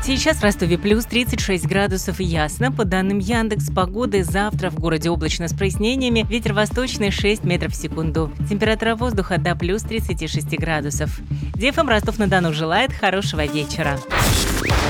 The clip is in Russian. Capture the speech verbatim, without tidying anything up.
Сейчас в Ростове плюс тридцать шесть градусов и ясно. По данным Яндекс.Погоды, завтра в городе облачно с прояснениями, ветер восточный шесть метров в секунду. Температура воздуха до плюс тридцати шести градусов. ди эф эм Ростов-на-Дону желает хорошего вечера.